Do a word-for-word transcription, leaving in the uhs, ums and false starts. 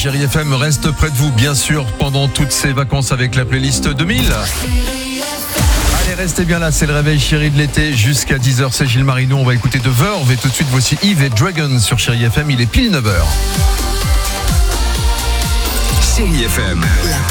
Chérie F M reste près de vous, bien sûr, pendant toutes ces vacances avec la playlist deux mille. Allez, restez bien là, c'est le réveil chéri de l'été jusqu'à dix heures. C'est Gilles Marino, on va écouter The Verve et tout de suite voici Yves et Dragon sur Chérie F M, il est pile neuf heures. Chérie F M.